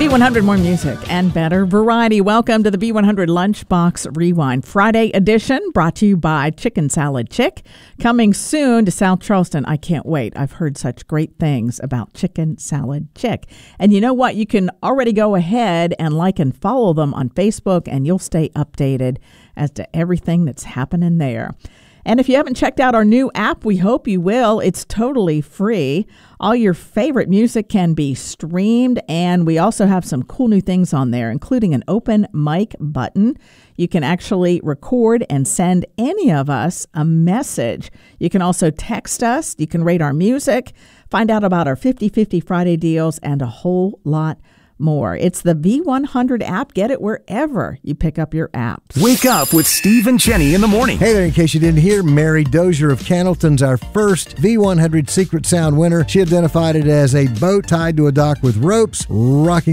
B100, more music and better variety. Welcome to the B100 Lunchbox Rewind Friday edition, brought to you by Chicken Salad Chick. Coming soon to South Charleston. I can't wait. I've heard such great things about Chicken Salad Chick. And you know what? You can already go ahead and like and follow them on Facebook, and you'll stay updated as to everything that's happening there. And if you haven't checked out our new app, we hope you will. It's totally free. All your favorite music can be streamed, and we also have some cool new things on there, including an open mic button. You can actually record and send any of us a message. You can also text us. You can rate our music, find out about our 50/50 Friday deals, and a whole lot more. It's the V100 app. Get it wherever you pick up your apps. Wake up with Steve and Jenny in the morning. Hey there, in case you didn't hear, Mary Dozier of Cannleton's our first V100 Secret Sound winner. She identified it as a boat tied to a dock with ropes, rocking